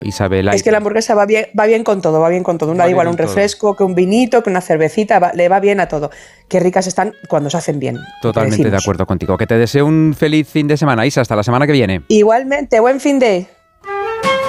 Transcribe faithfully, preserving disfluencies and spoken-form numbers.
Isabel. Es que la hamburguesa va bien, va bien con todo, va bien con todo. Da igual un refresco, que un vinito, que una cervecita, va, le va bien a todo. Qué ricas están cuando se hacen bien. Totalmente de acuerdo contigo. Que te deseo un feliz fin de semana, Isa. Hasta la semana que viene. Igualmente, buen fin de...